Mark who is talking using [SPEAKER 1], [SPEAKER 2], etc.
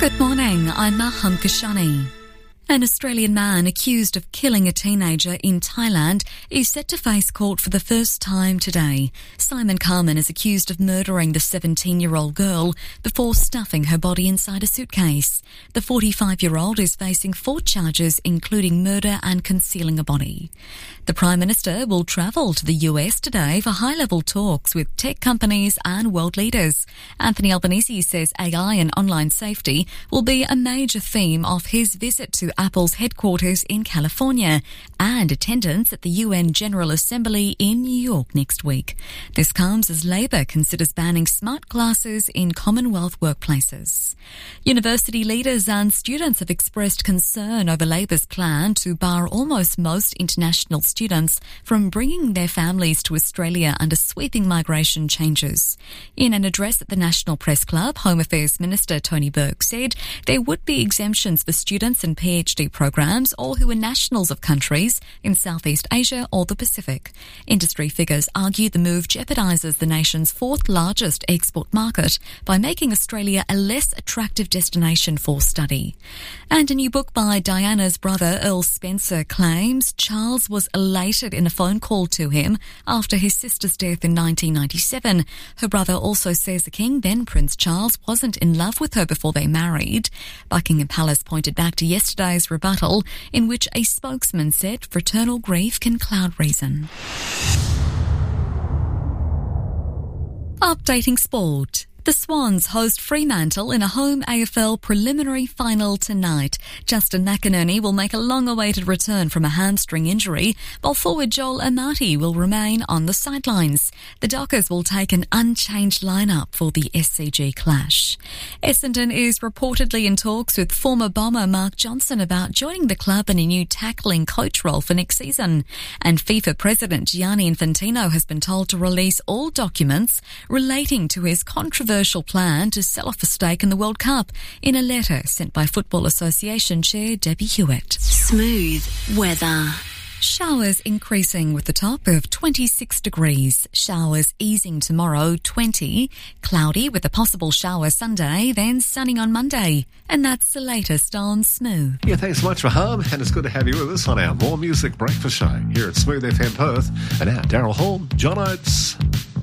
[SPEAKER 1] Good morning, I'm Maham Kashani. An Australian man accused of killing a teenager in Thailand is set to face court for the first time today. Simon Carman is accused of murdering the 17-year-old girl before stuffing her body inside a suitcase. The 45-year-old is facing 4 charges, including murder and concealing a body. The Prime Minister will travel to the US today for high-level talks with tech companies and world leaders. Anthony Albanese says AI and online safety will be a major theme of his visit to Apple's headquarters in California and attendance at the UN General Assembly in New York next week. This comes as Labor considers banning smart glasses in Commonwealth workplaces. University leaders and students have expressed concern over Labor's plan to bar almost most international students from bringing their families to Australia under sweeping migration changes. In an address at the National Press Club, Home Affairs Minister Tony Burke said there would be exemptions for students and PhD programs or who are nationals of countries in Southeast Asia or the Pacific. Industry figures argue the move jeopardises the nation's 4th largest export market by making Australia a less attractive destination for study. And a new book by Diana's brother Earl Spencer claims Charles was elated in a phone call to him after his sister's death in 1997. Her brother also says the King, then Prince Charles, wasn't in love with her before they married. Buckingham Palace pointed back to yesterday's rebuttal in which a spokesman said fraternal grief can cloud reason. Updating sport. The Swans host Fremantle in a home AFL preliminary final tonight. Justin McInerney will make a long-awaited return from a hamstring injury, while forward Joel Amati will remain on the sidelines. The Dockers will take an unchanged lineup for the SCG clash. Essendon is reportedly in talks with former Bomber Mark Johnson about joining the club in a new tackling coach role for next season. And FIFA President Gianni Infantino has been told to release all documents relating to his controversial plan to sell off a stake in the World Cup in a letter sent by Football Association Chair Debbie Hewitt.
[SPEAKER 2] Smooth weather.
[SPEAKER 1] Showers increasing with the top of 26 degrees. Showers easing tomorrow, 20. Cloudy with a possible shower Sunday, then sunny on Monday. And that's the latest on Smooth.
[SPEAKER 3] Yeah, thanks so much, Raham, and it's good to have you with us on our More Music Breakfast Show here at Smooth FM Perth. And now, Daryl Hall, John Oates.